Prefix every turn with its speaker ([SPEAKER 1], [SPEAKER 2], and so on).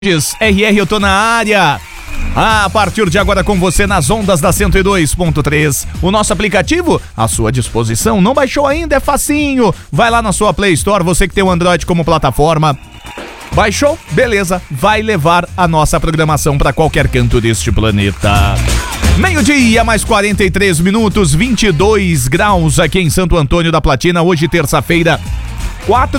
[SPEAKER 1] RR, eu tô na área. A partir de agora com você nas ondas da 102.3. O nosso aplicativo à sua disposição. Não baixou ainda? É facinho. Vai lá na sua Play Store, você que tem o Android como plataforma. Baixou? Beleza. Vai levar a nossa programação para qualquer canto deste planeta. Meio-dia, mais 43 minutos, 22 graus aqui em Santo Antônio da Platina. Hoje, terça-feira, 4